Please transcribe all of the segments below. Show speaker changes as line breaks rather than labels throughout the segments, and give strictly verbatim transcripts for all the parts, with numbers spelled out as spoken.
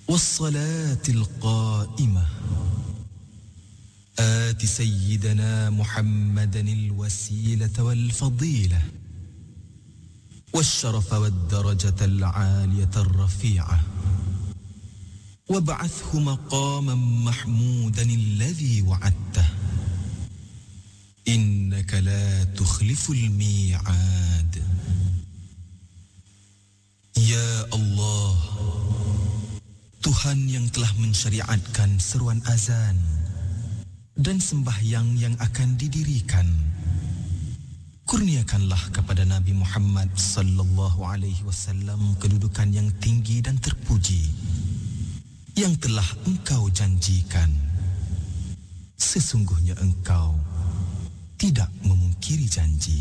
والصلاة القائمة آت سيدنا محمدا الوسيلة والفضيلة والشرف والدرجة العالية الرفيعة وابعثه مقاما محمودا الذي وعدته إنك لا تخلف الميعاد يا الله Tuhan yang telah mensyariatkan seruan azan dan sembahyang yang akan didirikan, kurniakanlah kepada Nabi Muhammad sallallahu alaihi wasallam kedudukan yang tinggi dan terpuji yang telah engkau janjikan. Sesungguhnya engkau tidak memungkiri janji.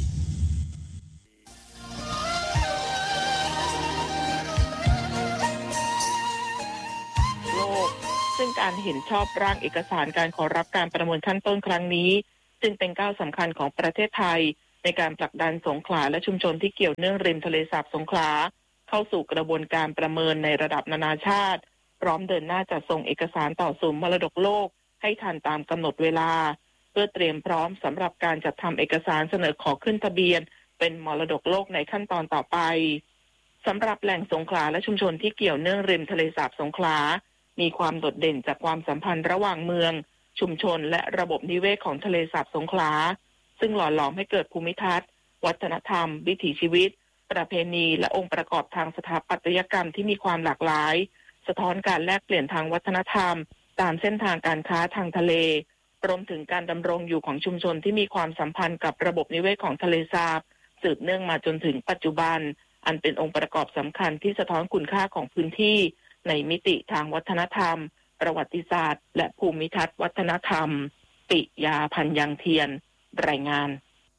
ซึ่งการเห็นชอบร่างเอกสารการขอรับการประเมินขั้นต้นครั้งนี้จึงเป็นก้าวสำคัญของประเทศไทยในการผลักดันสงขลาและชุมชนที่เกี่ยวเนื่องริมทะเลสาบสงขลาเข้าสู่กระบวนการประเมินในระดับนานาชาติพร้อมเดินหน้าจัดส่งเอกสารต่อศูนย์มรดกโลกให้ทันตามกำหนดเวลาเพื่อเตรียมพร้อมสำหรับการจัดทำเอกสารเสนอขอขึ้นทะเบียนเป็นมรดกโลกในขั้นตอนต่อไปสำหรับแหล่งสงขลาและชุมชนที่เกี่ยวเนื่องริมทะเลสาบสงขลามีความโดดเด่นจากความสัมพันธ์ระหว่างเมืองชุมชนและระบบนิเวศของทะเลสาบสงขลาซึ่งหล่อหลอมให้เกิดภูมิทัศน์วัฒนธรรมวิถีชีวิตประเพณีและองค์ประกอบทางสถาปัตยกรรมที่มีความหลากหลายสะท้อนการแลกเปลี่ยนทางวัฒนธรรมตามเส้นทางการค้าทางทะเลรวมถึงการดำรงอยู่ของชุมชนที่มีความสัมพันธ์กับระบบนิเวศของทะเลสาบสืบเนื่องมาจนถึงปัจจุบันอันเป็นองค์ประกอบสำคัญที่สะท้อนคุณค่าของพื้นที่ในมิติทางวัฒนธรรมประวัติศาสตร์และภูมิทัศน์วัฒนธรรมปิยาพันยังเทียนรายงาน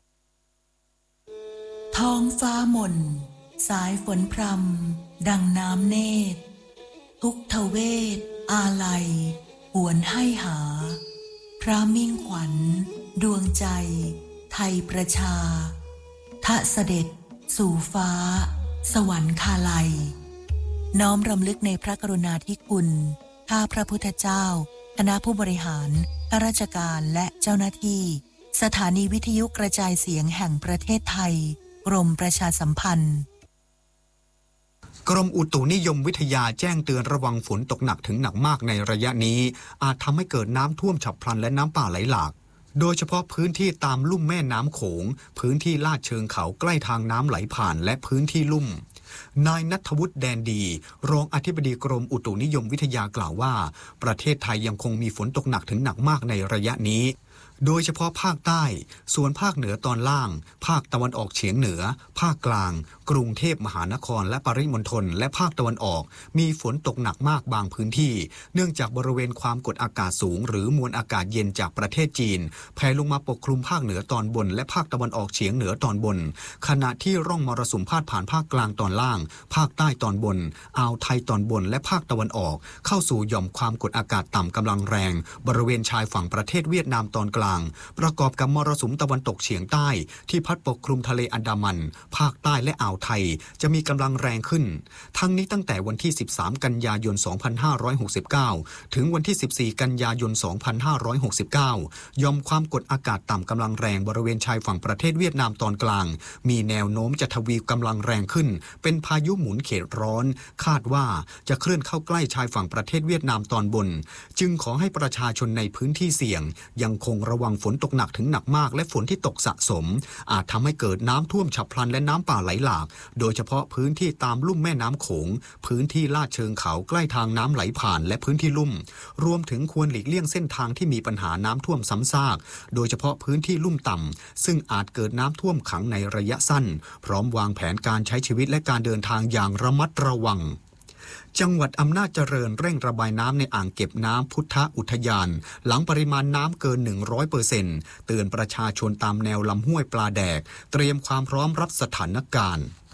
ท้องฟ้าหม่นสายฝนพรำดังน้ำเนตรทุกทเวทอาลัยหวนให้หาพระมิ่งขวัญดวงใจไทยประชาทะเสด็จสู่ฟ้าสวรรคาลัยน้อมรำลึกในพระกรุณาธิคุณข้าพระพุทธเจ้าคณะผู้บริหารข้าราชการและเจ้าหน้าที่สถานีวิทยุกระจายเสียงแห่งประเทศไทยกรมประชาสัมพันธ์
กรมอุตุนิยมวิทยาแจ้งเตือนระวังฝนตกหนักถึงหนักมากในระยะนี้อาจทำให้เกิดน้ำท่วมฉับพลันและน้ำป่าไหลหลากโดยเฉพาะพื้นที่ตามลุ่มแม่น้ำโขงพื้นที่ลาดเชิงเขาใกล้ทางน้ำไหลผ่านและพื้นที่ลุ่มนายณัฐวุฒิแดนดีรองอธิบดีกรมอุตุนิยมวิทยากล่าวว่าประเทศไทยยังคงมีฝนตกหนักถึงหนักมากในระยะนี้โดยเฉพาะภาคใต้ส่วนภาคเหนือตอนล่างภาคตะวันออกเฉียงเหนือภาคกลางกรุงเทพมหานครและปริมณฑลและภาคตะวันออกมีฝนตกหนักมากบางพื้นที่เนื่องจากบริเวณความกดอากาศสูงหรือมวลอากาศเย็นจากประเทศจีนแผ่ลงมาปกคลุมภาคเหนือตอนบนและภาคตะวันออกเฉียงเหนือตอนบนขณะที่ร่องมรสุมพาดผ่านภาคกลางตอนล่างภาคใต้ตอนบนอ่าวไทยตอนบนและภาคตะวันออกเข้าสู่หย่อมความกดอากาศต่ำกำลังแรงบริเวณชายฝั่งประเทศเวียดนามตอนกลางประกอบกับมรสุมตะวันตกเฉียงใต้ที่พัดปกคลุมทะเลอันดามันภาคใต้และอ่าวไทยจะมีกำลังแรงขึ้นทั้งนี้ตั้งแต่วันที่สิบสามกันยายนสองพันห้าร้อยหกสิบเก้าถึงวันที่สิบสี่กันยายนสองพันห้าร้อยหกสิบเก้ายอมความกดอากาศต่ำกำลังแรงบริเวณชายฝั่งประเทศเวียดนามตอนกลางมีแนวโน้มจะทวีกำลังแรงขึ้นเป็นพายุหมุนเขตร้อนคาดว่าจะเคลื่อนเข้าใกล้ชายฝั่งประเทศเวียดนามตอนบนจึงขอให้ประชาชนในพื้นที่เสี่ยงยังคงระวังฝนตกหนักถึงหนักมากและฝนที่ตกสะสมอาจทำให้เกิดน้ำท่วมฉับพลันและน้ำป่าไหลหลากโดยเฉพาะพื้นที่ตามลุ่มแม่น้ำโขงพื้นที่ลาดเชิงเขาใกล้ทางน้ำไหลผ่านและพื้นที่ลุ่มรวมถึงควรหลีกเลี่ยงเส้นทางที่มีปัญหาน้ำท่วมซ้ำซากโดยเฉพาะพื้นที่ลุ่มต่ำซึ่งอาจเกิดน้ำท่วมขังในระยะสั้นพร้อมวางแผนการใช้ชีวิตและการเดินทางอย่างระมัดระวังจังหวัดอำนาจเจริญเร่งระบายน้ำในอ่างเก็บน้ำพุทธอุทยานหลังปริมาณน้ำเกิน หนึ่งร้อยเปอร์เซ็นต์ เตือนประชาชนตามแนวลำห้วยปลาแดกเตรียมความพร้อมรับสถานการณ์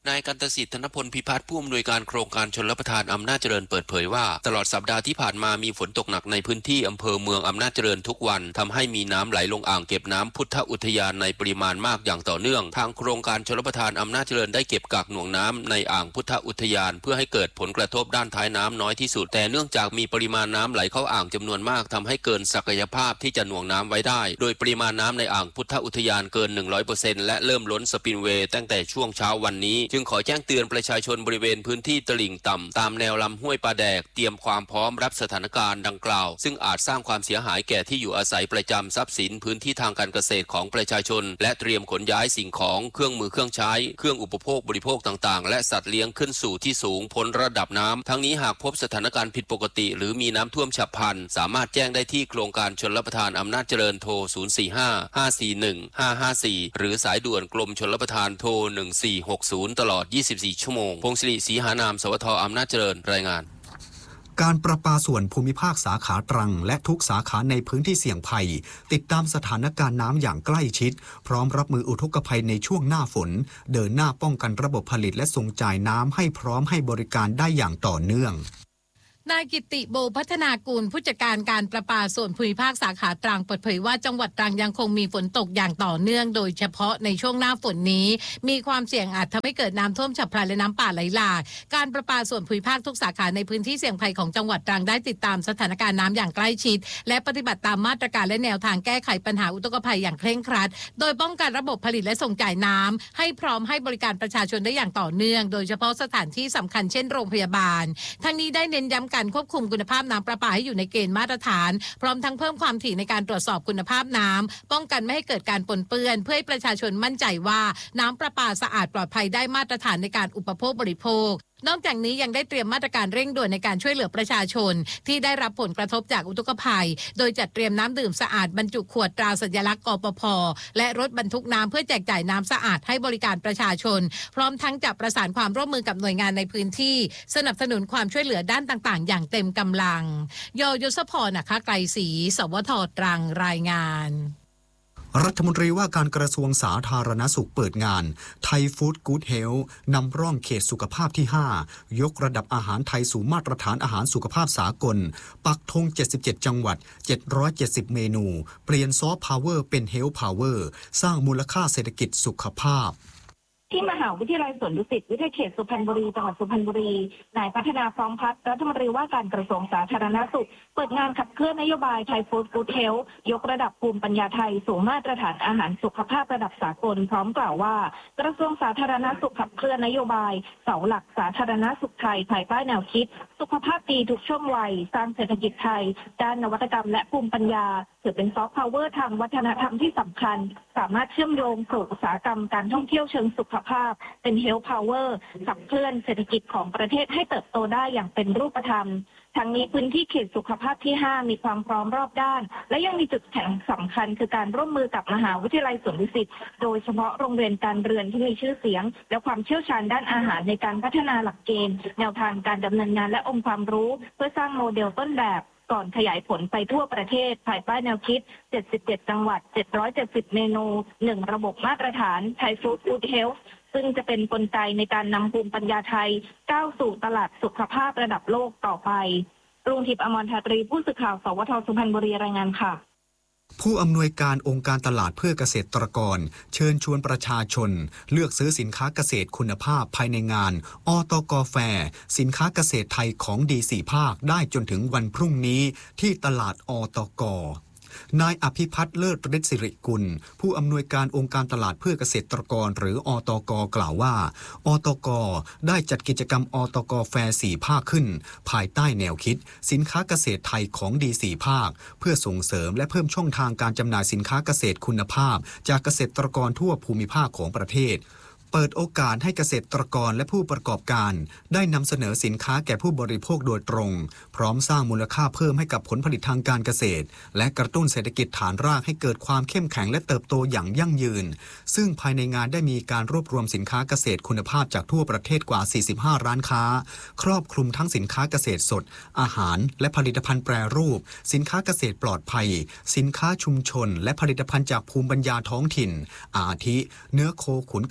นายกันตสิทธิ์ธนพลพิพัฒน์ผู้อำนวยการโครงการชลประทานอำนาจเจริญเปิดเผยว่าตลอดสัปดาห์ที่ผ่านมามีฝนตกหนักในพื้นที่อำเภอเมืองอำนาจเจริญทุกวันทำให้มีน้ำไหลลงอ่างเก็บน้ำพุทธอุทยานในปริมาณมากอย่างต่อเนื่องทางโครงการชลประทานอำนาจเจริญได้เก็บกักหน่วงน้ำในอ่างพุทธอุทยานเพื่อให้เกิดผลกระทบด้านท้ายน้ำน้อยที่สุดแต่เนื่องจากมีปริมาณน้ำไหลเข้าอ่างจำนวนมากทำให้เกินศักยภาพที่จะหน่วงน้ำไว้ได้โดยปริมาณน้ำในอ่างพุทธอุทยานเกิน หนึ่งร้อยเปอร์เซ็นต์ และเริ่มล้นสปิลเวย์ตั้งแต่ช่วงเช้าวันนี้จึงขอแจ้งเตือนประชาชนบริเวณพื้นที่ตลิ่งต่ำตามแนวลำห้วยปลาแดกเตรียมความพร้อมรับสถานการณ์ดังกล่าวซึ่งอาจสร้างความเสียหายแก่ที่อยู่อาศัยประจำทรัพย์สินพื้นที่ทางการเกษตรของประชาชนและเตรียมขนย้ายสิ่งของเครื่องมือเครื่องใช้เครื่องอุปโภคบริโภคต่างๆและสัตว์เลี้ยงขึ้นสู่ที่สูงพ้นระดับน้ำทั้งนี้หากพบสถานการณ์ผิดปกติหรือมีน้ำท่วมฉับพลันสามารถแจ้งได้ที่โครงการชลประทานอำนาจเจริญโทรศูนย์ สี่ ห้า ห้า สี่ หนึ่ง ห้า ห้า สี่หรือสายด่วนกรมชลประทานโทรหนึ่ง สี่ หก ศูนย์ตลอดยี่สิบสี่ชั่วโมงพงศิริศรีหานามสวทอำนาจเจริญรายงาน
การประปาส่วนภูมิภาคสาขาตรังและทุกสาขาในพื้นที่เสี่ยงภัยติดตามสถานการณ์น้ำอย่างใกล้ชิดพร้อมรับมืออุทกภัยในช่วงหน้าฝนเดินหน้าป้องกันระบบผลิตและส่งจ่ายน้ำให้พร้อมให้บริการได้อย่างต่อเนื่อง
นายกิติโบพัฒนากูลผู้จัดการการประปาส่วนภูมิภาคสาขาตรังเปิดเผยว่าจังหวัดตรังยังคงมีฝนตกอย่างต่อเนื่องโดยเฉพาะในช่วงหน้าฝนนี้มีความเสี่ยงอาจทำให้เกิดน้ำท่วมฉับพลันและน้ำป่าไหลหลากการประปาส่วนภูมิภาคทุกสาขาในพื้นที่เสี่ยงภัยของจังหวัดตรังได้ติดตามสถานการณ์น้ำอย่างใกล้ชิดและปฏิบัติตามมาตรการและแนวทางแก้ไขปัญหาอุทกภัยอย่างเคร่งครัดโดยป้องกันระบบผลิตและส่งจ่ายน้ำให้พร้อมให้บริการประชาชนได้อย่างต่อเนื่องโดยเฉพาะสถานที่สำคัญเช่นโรงพยาบาลทั้งนี้ได้เน้นย้ำการควบคุมคุณภาพน้ำประปาให้อยู่ในเกณฑ์มาตรฐานพร้อมทั้งเพิ่มความถี่ในการตรวจสอบคุณภาพน้ำป้องกันไม่ให้เกิดการปนเปื้อนเพื่อให้ประชาชนมั่นใจว่าน้ำประปาสะอาดปลอดภัยได้มาตรฐานในการอุปโภคบริโภคนอกจากนี้ยังได้เตรียมมาตรการเร่งด่วนในการช่วยเหลือประชาชนที่ได้รับผลกระทบจากอุทกภัยโดยจัดเตรียมน้ำดื่มสะอาดบรรจุขวดตราสัญลักษณ์กปภ.และรถบรรทุกน้ำเพื่อแจกจ่ายน้ำสะอาดให้บริการประชาชนพร้อมทั้งจะประสานความร่วมมือกับหน่วยงานในพื้นที่สนับสนุนความช่วยเหลือด้านต่างๆอย่างเต็มกำลังยยศพรนะคะไกรศรีสวทตรังรายงาน
รัฐมนตรีว่าการกระทรวงสาธารณสุขเปิดงานไทยฟู้ดกู๊ดเฮลท์นำร่องเขตสุขภาพที่ห้ายกระดับอาหารไทยสู่มาตรฐานอาหารสุขภาพสากลปักธงเจ็ดสิบเจ็ดจังหวัดเจ็ดร้อยเจ็ดสิบเมนูเปลี่ยนซอฟต์พาวเวอร์เป็นเฮลท์พาวเวอร์สร้างมูลค่าเศรษฐกิจสุขภาพ
ที่มหาวิทยาลัยสวนดุสิตวิทยาเขตสุพรรณบุรีจังหวัดสุพรรณบุรีนายพัฒนาพร้อมพัฒน์รัฐมนตรีว่าการกระทรวงสาธารณสุขเปิดงานขับเคลื่อนนโยบายไทยฟู้ดกู๊ดเฮลท์ยกระดับภูมิปัญญาไทยสู่มาตรฐานอาหารสุขภาพระดับสากลพร้อมกล่าวว่ากระทรวงสาธารณสุขขับเคลื่อนนโยบายเสาหลักสาธารณสุขไทยภายใต้แนวคิดสุขภาพดีทุกช่วงวัยสร้างเศรษฐกิจไทยด้านนวัตกรรมและภูมิปัญญาถือเป็นซอฟต์พาวเวอร์ทางวัฒนธรรมที่สำคัญสามารถเชื่อมโยงสู่อุตสาหกรรมการท่องเที่ยวเชิงสุขภาพเป็นเฮลท์พาวเวอร์ขับเคลื่อนเศรษฐกิจของประเทศให้เติบโตได้อย่างเป็นรูปธรรมทั้งนี้พื้นที่เขตสุขภาพที่ห้ามีความพร้อมรอบด้านและยังมีจุดแข็งสำคัญคือการร่วมมือกับมหาวิทยาลัยสวนดุสิตโดยเฉพาะโรงเรียนการเรียนที่มีชื่อเสียงและความเชี่ยวชาญด้านอาหารในการพัฒนาหลักเกณฑ์แนวทางการดำเนินงานและองค์ความรู้เพื่อสร้างโมเดลต้นแบบก่อนขยายผลไปทั่วประเทศภายใต้แนวคิดเจ็ดสิบเจ็ดจังหวัดเจ็ดร้อยเจ็ดสิบเมนูหนึ่งระบบมาตรฐานไทยฟู้ดกู๊ดเฮลท์ซึ่งจะเป็นกลไกในการนำภูมิปัญญาไทยก้าวสู่ตลาดสุขภาพระดับโลกต่อไปรุ่งทิพย์อมรทาตรีผู้สื่อข่าวสวทสุพรรณบุรีรายงานค่ะ
ผู้อำนวยการองค์การตลาดเพื่อเกษตรกรเชิญชวนประชาชนเลือกซื้อสินค้าเกษตรคุณภาพภายในงานอตก.แฟร์สินค้าเกษตรไทยของดีสี่ภาคได้จนถึงวันพรุ่งนี้ที่ตลาดอตก.นายอภิพัฒน์เลิศฤทธิ์สิริกุลผู้อำนวยการองค์การตลาดเพื่อเกษตรกรหรืออตก.กล่าวว่าอตก.ได้จัดกิจกรรมอตก.แฟร์สี่ภาคขึ้นภายใต้แนวคิดสินค้าเกษตรไทยของดีสี่ภาคเพื่อส่งเสริมและเพิ่มช่องทางการจำหน่ายสินค้าเกษตรคุณภาพจากเกษตรกรทั่วภูมิภาคของประเทศเปิดโอกาสให้เกษตรกรและผู้ประกอบการได้นำเสนอสินค้าแก่ผู้บริโภคโดยตรงพร้อมสร้างมูลค่าเพิ่มให้กับผลผลิตทางการเกษตรและกระตุ้นเศรษฐกิจฐานรากให้เกิดความเข้มแข็งและเติบโตอย่างยั่งยืนซึ่งภายในงานได้มีการรวบรวมสินค้าเกษตรคุณภาพจากทั่วประเทศกว่าสี่สิบห้าร้านค้าครอบคลุมทั้งสินค้าเกษตรสดอาหารและผลิตภัณฑ์แปรรูปสินค้าเกษตรปลอดภัยสินค้าชุมชนและผลิตภัณฑ์จากภูมิปัญญาท้องถิ่นอาทิเนื้อโคขุนกำแพงแส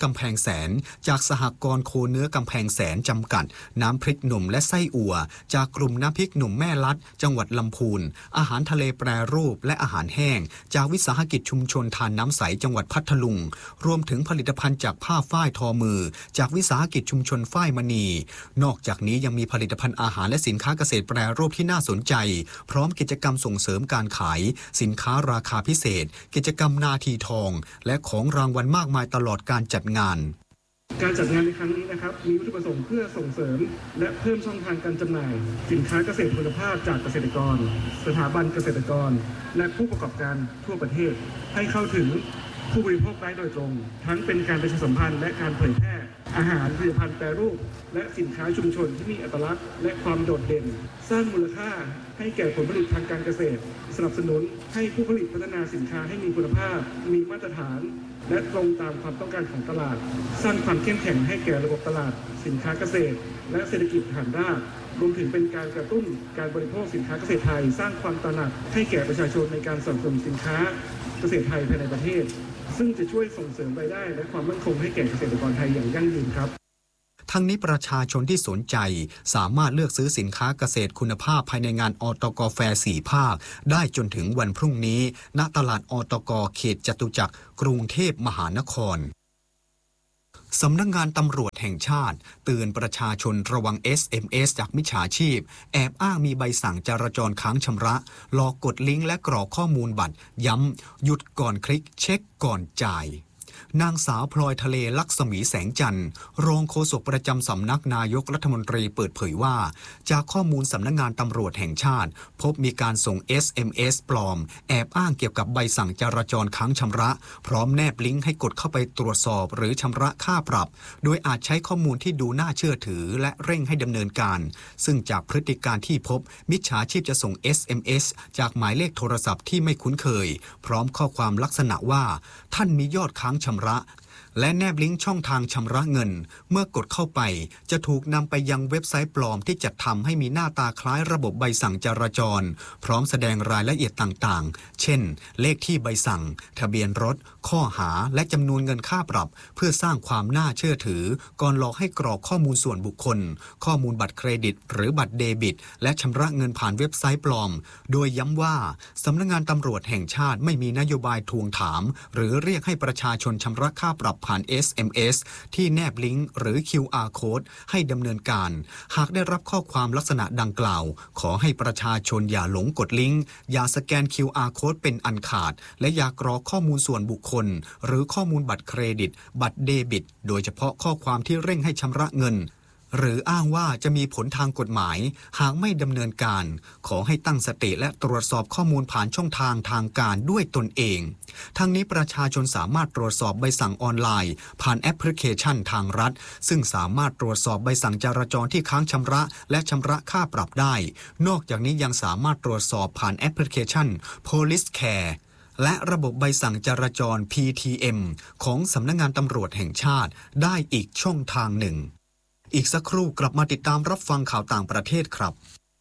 นจากสหกรณ์โคเนื้อกำแพงแสนจำกัดน้ำพริกหนุ่มและไส้อั่วจากกลุ่มน้ำพริกหนุ่มแม่ลัดจังหวัดลำพูนอาหารทะเลแปรรูปและอาหารแห้งจากวิสาหกิจชุมชนทานน้ำใสจังหวัดพัทลุงรวมถึงผลิตภัณฑ์จากผ้าฝ้ายทอมือจากวิสาหกิจชุมชนฝ้ายมณีนอกจากนี้ยังมีผลิตภัณฑ์อาหารและสินค้าเกษตรแปรรูปที่น่าสนใจพร้อมกิจกรรมส่งเสริมการขายสินค้าราคาพิเศษกิจกรรมนาทีทองและของรางวัลมากมายตลอดการจัดงาน
การจัดงานในครั้งนี้นะครับมีวัตถุประสงค์เพื่อส่งเสริมและเพิ่มช่องทางการจำหน่ายสินค้าเกษตรคุณภาพจากเกษตรกรสถาบันเกษตรกรและผู้ประกอบการทั่วประเทศให้เข้าถึงผู้บริโภคได้โดยตรงทั้งเป็นการประชาสัมพันธ์และการเผยแพร่อาหารผลิตภัณฑ์แปรรูปและสินค้าชุมชนที่มีอัตลักษณ์และความโดดเด่นสร้างมูลค่าให้แก่ผลผลิตทางการเกษตรสนับสนุนให้ผู้ผลิตพัฒนาสินค้าให้มีคุณภาพมีมาตรฐานและตรงตามความต้องการของตลาดสร้างความเข้มแข็งให้แก่ระบบตลาดสินค้าเกษตรและเศรษฐกิจฐานรากรวมถึงเป็นการกระตุ้นการบริโภคสินค้าเกษตรไทยสร้างความตระหนักให้แก่ประชาชนในการสนับสนุนสินค้าเกษตรไทยภายในประเทศซึ่งจะช่วยส่งเสริมรายได้และความมั่นคงให้แก่เกษตรกรไทยอย่างยั่งยืนครับ
ทั้งนี้ประชาชนที่สนใจสามารถเลือกซื้อสินค้าเกษตรคุณภาพภายในงานอตก.แฟร์สี่ภาคได้จนถึงวันพรุ่งนี้ณตลาดอตก.เขตจตุจักรกรุงเทพมหานครสำนักงานตำรวจแห่งชาติเตือนประชาชนระวัง เอส เอ็ม เอส จากมิจฉาชีพแอบอ้างมีใบสั่งจราจรค้างชำระหลอกกดลิงก์และกรอกข้อมูลบัตรย้ำหยุดก่อนคลิกเช็คก่อนจ่ายนางสาวพลอยทะเลลักษมีแสงจันทร์รองโฆษกประจำสำนักนายกรัฐมนตรีเปิดเผยว่าจากข้อมูลสำนักงานตำรวจแห่งชาติพบมีการส่ง เอส เอ็ม เอส ปลอมแอบอ้างเกี่ยวกับใบสั่งจราจรค้างชำระพร้อมแนบลิงก์ให้กดเข้าไปตรวจสอบหรือชำระค่าปรับโดยอาจใช้ข้อมูลที่ดูน่าเชื่อถือและเร่งให้ดำเนินการซึ่งจากพฤติการที่พบมิจฉาชีพจะส่ง เอส เอ็ม เอส จากหมายเลขโทรศัพท์ที่ไม่คุ้นเคยพร้อมข้อความลักษณะว่าท่านมียอดค้างชำระและแนบลิงก์ช่องทางชำระเงินเมื่อกดเข้าไปจะถูกนำไปยังเว็บไซต์ปลอมที่จัดทำให้มีหน้าตาคล้ายระบบใบสั่งจราจรพร้อมแสดงรายละเอียดต่างๆเช่นเลขที่ใบสั่งทะเบียนรถข้อหาและจำนวนเงินค่าปรับเพื่อสร้างความน่าเชื่อถือก่อนหลอกให้กรอกข้อมูลส่วนบุคคลข้อมูลบัตรเครดิตหรือบัตรเดบิตและชำระเงินผ่านเว็บไซต์ปลอมโดยย้ำว่าสำนักงานตำรวจแห่งชาติไม่มีนโยบายทวงถามหรือเรียกให้ประชาชนชำระค่าปรับผ่าน เอส เอ็ม เอส ที่แนบลิงก์หรือ คิว อาร์ Code ให้ดำเนินการหากได้รับข้อความลักษณะดังกล่าวขอให้ประชาชนอย่าหลงกดลิงก์อย่าสแกน คิว อาร์ Code เป็นอันขาดและอย่ากรอกข้อมูลส่วนบุคคลหรือข้อมูลบัตรเครดิตบัตรเดบิตโดยเฉพาะข้อความที่เร่งให้ชำระเงินหรืออ้างว่าจะมีผลทางกฎหมายหากไม่ดำเนินการขอให้ตั้งสติและตรวจสอบข้อมูลผ่านช่องทางทางการด้วยตนเองทั้งนี้ประชาชนสามารถตรวจสอบใบสั่งออนไลน์ผ่านแอปพลิเคชันทางรัฐซึ่งสามารถตรวจสอบใบสั่งจราจรที่ค้างชำระและชำระค่าปรับได้นอกจากนี้ยังสามารถตรวจสอบผ่านแอปพลิเคชัน Police Care และระบบใบสั่งจราจร พี ที เอ็ม ของสำนักงานตำรวจแห่งชาติได้อีกช่องทางหนึ่งอีกสักครู่กลับมาติดตามรับฟังข่าวต่างประเทศครับ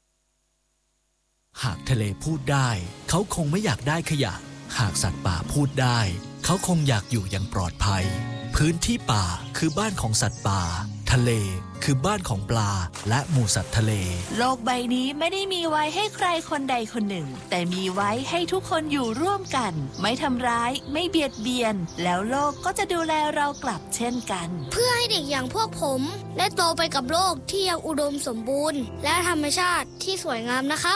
หากทะเลพูดได้เขาคงไม่อยากได้ขยะหากสัตว์ป่าพูดได้เขาคงอยากอยู่อย่างปลอดภัยพื้นที่ป่าคือบ้านของสัตว์ป่าทะเลคือบ้านของปลาและหมู่สัตว์ทะเล
โลกใบนี้ไม่ได้มีไว้ให้ใครคนใดคนหนึ่งแต่มีไว้ให้ทุกคนอยู่ร่วมกันไม่ทำร้ายไม่เบียดเบียนแล้วโลกก็จะดูแลเรากลับเช่นกัน
เพื่อให้เด็กอย่างพวกผมได้โตไปกับโลกที่ยังอุดมสมบูรณ์และธรรมชาติที่สวยงามนะครับ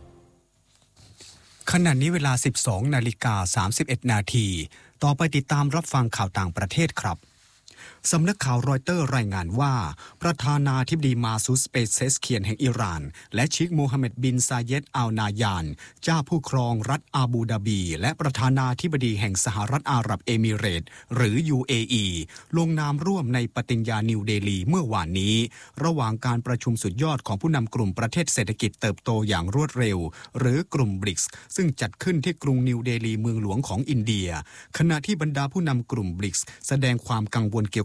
ขณะนี้เวลา สิบสองนาฬิกาสามสิบเอ็ดนาทีต่อไปติดตามรับฟังข่าวต่างประเทศครับสำนักข่าวรอยเตอร์รายงานว่าประธานาธิบดีมาซูด เปเซสเคียนแห่งอิหร่านและเชคโมฮัมเหม็ดบินซาเยดอัลนายานเจ้าผู้ครองรัฐอาบูดาบีและประธานาธิบดีแห่งสหรัฐอาหรับเอมิเรตส์หรือ ยู เอ อี ลงนามร่วมในปฏิญญานิวเดลีเมื่อวานนี้ระหว่างการประชุมสุดยอดของผู้นำกลุ่มประเทศเศรษฐกิจเติบโตอย่างรวดเร็วหรือกลุ่มบริกส์ซึ่งจัดขึ้นที่กรุงนิวเดลีเมืองหลวงของอินเดียขณะที่บรรดาผู้นำกลุ่มบริกส์แสดงความกังวลเกี่ยวกับ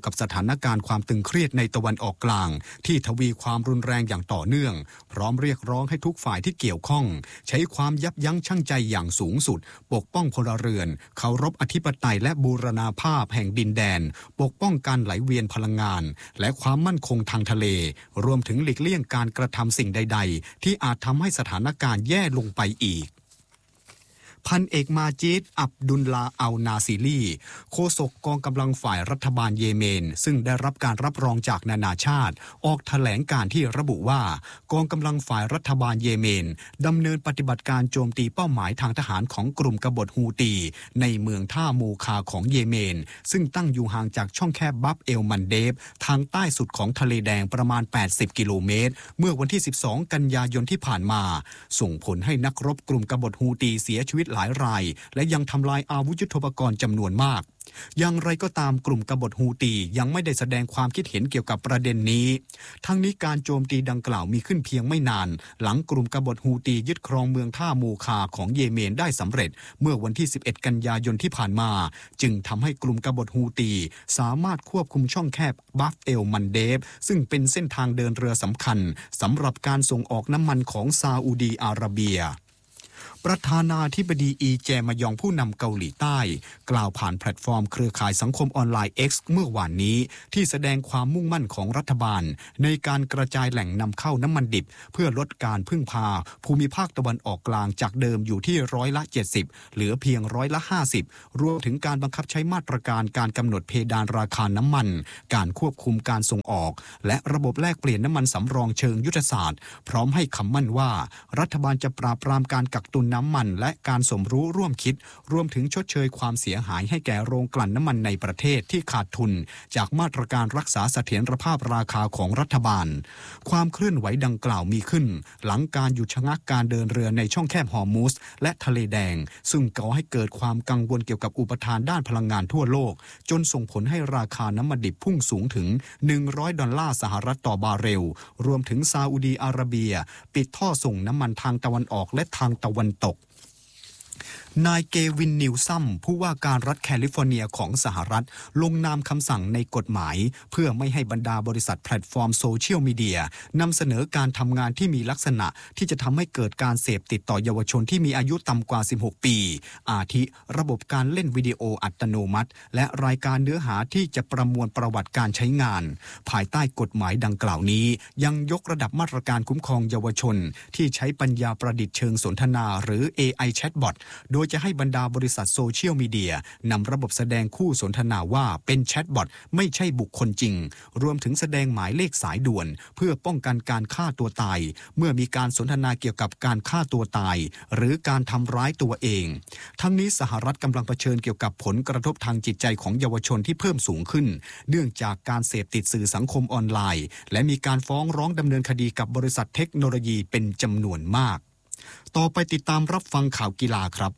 กับสถานการณ์ความตึงเครียดในตะวันออกกลางที่ทวีความรุนแรงอย่างต่อเนื่องพร้อมเรียกร้องให้ทุกฝ่ายที่เกี่ยวข้องใช้ความยับยั้งชั่งใจอย่างสูงสุดปกป้องพลเรือนเคารพอธิปไตยและบูรณาภาพแห่งดินแดนปกป้องการไหลเวียนพลังงานและความมั่นคงทางทะเลรวมถึงหลีกเลี่ยงการกระทำสิ่งใดๆที่อาจทำให้สถานการณ์แย่ลงไปอีกพันเอกมาจิด อับดุลลาอัลนาซีรีโฆษกกองกำลังฝ่ายรัฐบาลเยเมนซึ่งได้รับการรับรองจากนานาชาติออกแถลงการที่ระบุว่ากองกำลังฝ่ายรัฐบาลเยเมนดำเนินปฏิบัติการโจมตีเป้าหมายทางทหารของกลุ่มกบฏฮูตีในเมืองท่ามูคาของเยเมนซึ่งตั้งอยู่ห่างจากช่องแคบบับเอลมันเดฟทางใต้สุดของทะเลแดงประมาณแปดสิบกิโลเมตรเมื่อวันที่สิบสองกันยายนที่ผ่านมาส่งผลให้นักรบกลุ่มกบฏฮูตีเสียชีวิตหลายรายและยังทำลายอาวุธยุทโธปกรณ์จำนวนมากอย่างไรก็ตามกลุ่มกบฏฮูตียังไม่ได้แสดงความคิดเห็นเกี่ยวกับประเด็นนี้ทั้งนี้การโจมตีดังกล่าวมีขึ้นเพียงไม่นานหลังกลุ่มกบฏฮูตียึดครองเมืองท่ามูคาของเยเมนได้สำเร็จเมื่อวันที่สิบเอ็ดกันยายนที่ผ่านมาจึงทำให้กลุ่มกบฏฮูตีสามารถควบคุมช่องแคบบัฟเอลมันเดฟซึ่งเป็นเส้นทางเดินเรือสำคัญสำหรับการส่งออกน้ำมันของซาอุดีอาระเบียประธานาธิบดีอีแจมยองผู้นำเกาหลีใต้กล่าวผ่านแพลตฟอร์มเครือข่ายสังคมออนไลน์ X เมื่อวานนี้ที่แสดงความมุ่งมั่นของรัฐบาลในการกระจายแหล่งนำเข้าน้ำมันดิบเพื่อลดการพึ่งพาภูมิภาคตะวันออกกลางจากเดิมอยู่ที่ร้อยละเจ็ดสิบเหลือเพียงร้อยละห้าสิบรวมถึงการบังคับใช้มาตรการการกำหนดเพดานราคาน้ำมันการควบคุมการส่งออกและระบบแลกเปลี่ยนน้ำมันสำรองเชิงยุทธศาสตร์พร้อมให้คำมั่นว่ารัฐบาลจะปราบปรามการกักตุนน้ำมันและการสมรู้ร่วมคิดรวมถึงชดเชยความเสียหายให้แก่โรงกลั่นน้ำมันในประเทศที่ขาดทุนจากมาตรการรักษาเสถียรภาพราคาของรัฐบาลความเคลื่อนไหวดังกล่าวมีขึ้นหลังการหยุดชะงักการเดินเรือในช่องแคบฮอร์มุสและทะเลแดงซึ่งก่อให้เกิดความกังวลเกี่ยวกับอุปทานด้านพลังงานทั่วโลกจนส่งผลให้ราคาน้ำมันดิบพุ่งสูงถึงหนึ่งร้อยดอลลาร์สหรัฐต่อบาร์เรลรวมถึงซาอุดีอาระเบียปิดท่อส่งน้ำมันทางตะวันออกและทางตะวันตกนายเกวินนิวซัมผู้ว่าการรัฐแคลิฟอร์เนียของสหรัฐลงนามคำสั่งในกฎหมายเพื่อไม่ให้บรรดาบริษัทแพลตฟอร์มโซเชียลมีเดียนำเสนอการทำงานที่มีลักษณะที่จะทำให้เกิดการเสพติดต่อเยาวชนที่มีอายุต่ำกว่าสิบหกปีอาทิระบบการเล่นวิดีโออัตโนมัติและรายการเนื้อหาที่จะประมวลประวัติการใช้งานภายใต้กฎหมายดังกล่าวนี้ยังยกระดับมาตรการคุ้มครองเยาวชนที่ใช้ปัญญาประดิษฐ์เชิงสนทนาหรือ เอ ไอ Chatbot โดยจะให้บรรดาบริษัทโซเชียลมีเดียนำระบบแสดงคู่สนทนาว่าเป็นแชทบอทไม่ใช่บุคคลจริงรวมถึงแสดงหมายเลขสายด่วนเพื่อป้องกันการฆ่าตัวตายเมื่อมีการสนทนาเกี่ยวกับการฆ่าตัวตายหรือการทำร้ายตัวเองทั้งนี้สหรัฐกำลังเผชิญเกี่ยวกับผลกระทบทางจิตใจของเยาวชนที่เพิ่มสูงขึ้นเนื่องจากการเสพติดสื่อสังคมออนไลน์และมีการฟ้องร้องดำเนินคดีกับบริษัทเทคโนโลยีเป็นจำนวนมากต่อไปติดตามรับฟังข่าวกีฬาครับ